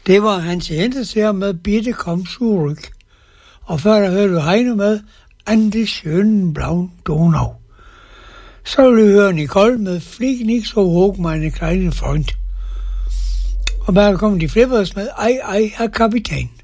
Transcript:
Det var Hans Hentesager med Bitte komm zurück. Og før der hørte du Heino med An die schönen blauen Donau. Så vil du høre Nicole med Flieg nicht so hoch, meine kleine Freund. Og bare kommer de flippers med Ej, ej, herr Kapitän.